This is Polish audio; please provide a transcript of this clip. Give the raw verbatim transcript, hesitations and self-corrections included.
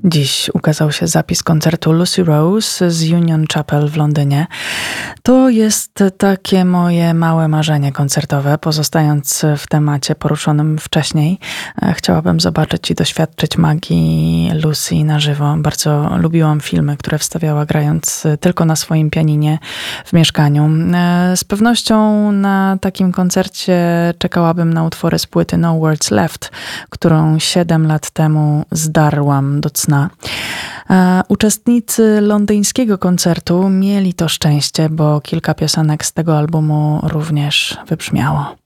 Dziś ukazał się zapis koncertu Lucy Rose z Union Chapel w Londynie. To jest takie moje małe marzenie koncertowe, pozostając w temacie poruszonym wcześniej. Chciałabym zobaczyć i doświadczyć magii Lucy na żywo. Bardzo lubiłam filmy, które wstawiała grając tylko na swoim pianinie w mieszkaniu. Z pewnością na takim koncercie czekałabym na utwory z płyty No Words Left, którą siedem lat temu zdarłam do cna. Uczestnicy londyńskiego koncertu mieli to szczęście, bo kilka piosenek z tego albumu również wybrzmiało.